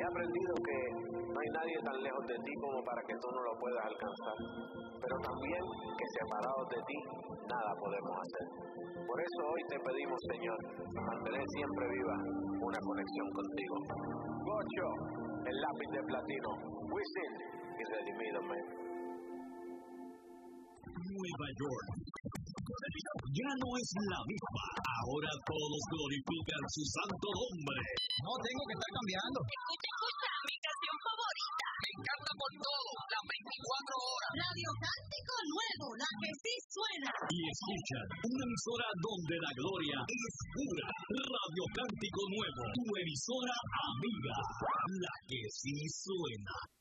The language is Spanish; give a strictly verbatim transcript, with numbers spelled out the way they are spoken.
aprendido que no hay nadie tan lejos de ti como para que tú no lo puedas alcanzar, pero también que separados de ti nada podemos hacer. Por eso hoy te pedimos, Señor, mantener siempre viva una conexión contigo. Gocho, el lápiz de platino, Wisin y Redimido Man. Nueva York ya no es la misma. Ahora todos glorifican su santo nombre. No tengo que estar cambiando. Escucha, escucha, mi canción favorita. Me encanta por todo, las veinticuatro horas. Radio Cántico Nuevo, la que sí suena. Y escuchan una emisora donde la gloria es pura. Radio Cántico Nuevo, tu emisora amiga, la que sí suena.